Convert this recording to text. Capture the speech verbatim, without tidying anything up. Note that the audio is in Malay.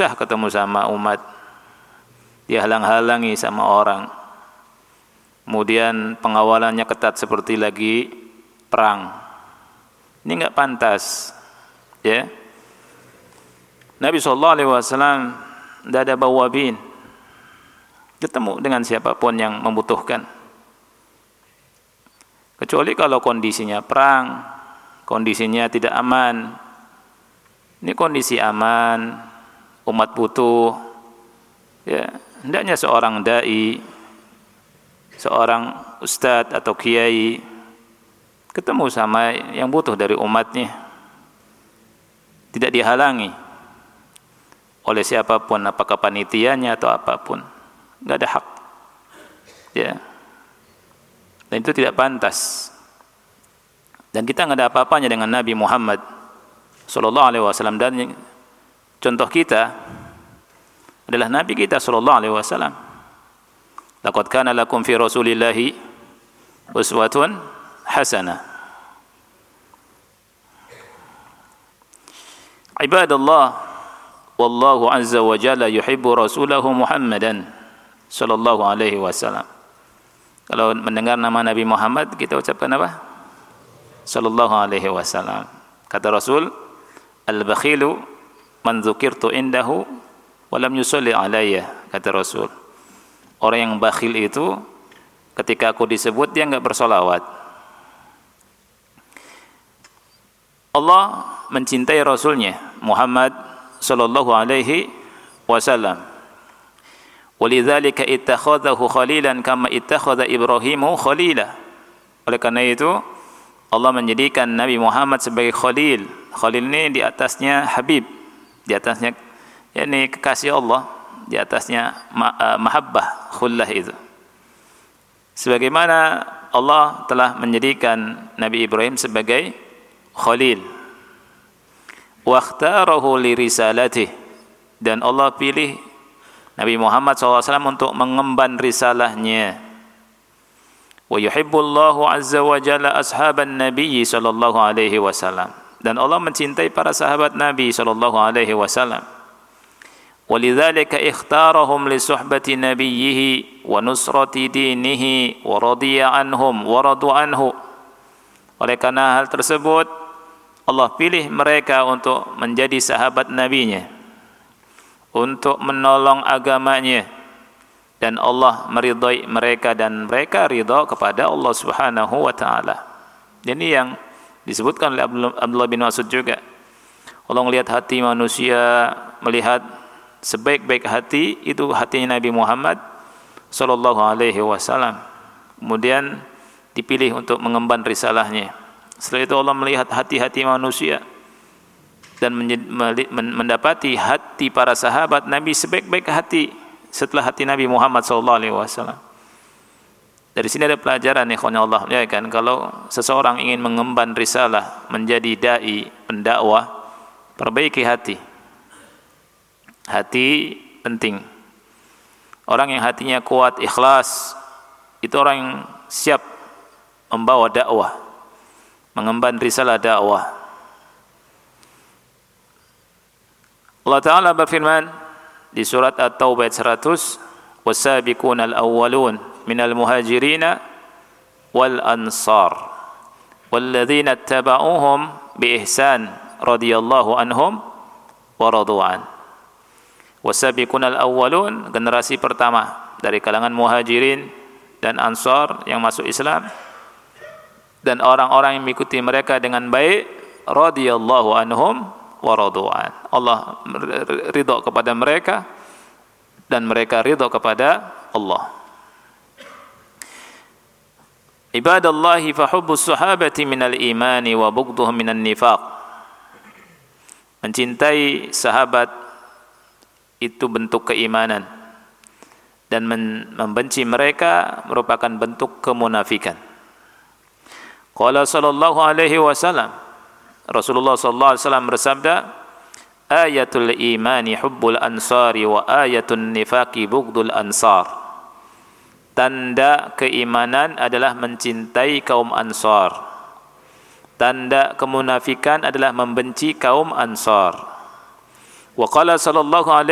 susah ketemu sama umat, dihalang-halangi sama orang, kemudian pengawalannya ketat seperti lagi perang. Ini enggak pantas, ya. Nabi sallallahu alaihi wasallam tidak ada bawabin, ketemu dengan siapapun yang membutuhkan, kecuali kalau kondisinya perang, kondisinya tidak aman. Ini kondisi aman, umat butuh, ya, hendaknya seorang dai, seorang ustadz atau kiai ketemu sama yang butuh dari umatnya, tidak dihalangi oleh siapapun, apakah panitianya atau apapun, enggak ada hak, ya. Dan itu tidak pantas. Dan kita enggak ada apa-apanya dengan Nabi Muhammad sallallahu alaihi wasallam, dan contoh kita adalah Nabi kita sallallahu alaihi wasallam. Laqad kana lakum fi Rasulillahi uswatun hasanah. Ibadallah, wallahu azza wa jalla yuhibbu rasulahu Muhammadan sallallahu alaihi wasallam. Kalau mendengar nama Nabi Muhammad, kita ucapkan apa? Sallallahu alaihi wasallam. Kata Rasul, al-bakhilu man dzukirtu indahu wa lam yusalli alayya. Kata Rasul, orang yang bakhil itu ketika aku disebut dia enggak bersolawat. Allah mencintai Rasulnya Muhammad sallallahu alaihi wasallam. Walidzalika ittakhadhahu khalilan kama ittakhadha Ibrahimu khalila. Oleh karena itu Allah menjadikan Nabi Muhammad sebagai khalil. Khalil ini di atasnya habib, di atasnya yakni kekasih Allah, di atasnya ma uh, mahabbah, khullah itu. Sebagaimana Allah telah menjadikan Nabi Ibrahim sebagai khalil. Wa ikhtarahu li risalatihi, dan Allah pilih Nabi Muhammad sallallahu alaihi wasallam untuk mengemban risalahnya. Wa yuhibbullahu azza wa jalla ashaban nabiy sallallahu alaihi wasallam, dan Allah mencintai para sahabat Nabi sallallahu alaihi wasallam. Walidzalika ikhtarahum li suhbati nabiyhi wa nusrati dinihi wa radiya anhum wa radu anhu. Oleh karena hal tersebut Allah pilih mereka untuk menjadi sahabat nabinya, untuk menolong agamanya, dan Allah meridai mereka dan mereka ridha kepada Allah Subhanahu wa taala. Ini yang disebutkan oleh Abdullah bin Mas'ud juga. Allah melihat hati manusia, melihat sebaik-baik hati itu hatinya Nabi Muhammad sallallahu alaihi wasallam. Kemudian dipilih untuk mengemban risalahnya. Setelah itu Allah melihat hati-hati manusia dan mendapati hati para sahabat Nabi sebaik-baik hati setelah hati Nabi Muhammad sallallahu alaihi wasallam. Dari sini ada pelajaran ikhwanya Allah, ya kan, kalau seseorang ingin mengemban risalah, menjadi dai, pendakwah, perbaiki hati. Hati penting. Orang yang hatinya kuat, ikhlas, itu orang yang siap membawa dakwah, mengemban risalah dakwah. Allah Ta'ala berfirman di surat At-Taubah ayat seratus, "Was-sabiquna al-awwalun minal muhajirina wal ansar walladzina ittaba'uuhum bi ihsan radhiyallahu anhum wa radu'an." Was-sabiquna al-awwalun, generasi pertama dari kalangan muhajirin dan ansar yang masuk Islam, dan orang-orang yang mengikuti mereka dengan baik, radhiyallahu anhum wa radu'an. Allah ridha kepada mereka dan mereka ridha kepada Allah. Ibadallahi fa hubbus sahabati minal imani wa bughdhuhum minan nifaq. Mencintai sahabat itu bentuk keimanan, dan membenci mereka merupakan bentuk kemunafikan. Qala sallallahu alaihi wasallam, Rasulullah sallallahu alaihi wasallam bersabda, ayatul imani hubbul ansari wa ayatun nifaqi bughdul ansar. Tanda keimanan adalah mencintai kaum ansar. Tanda kemunafikan adalah membenci kaum ansar. Wa qala sallallahu alaihi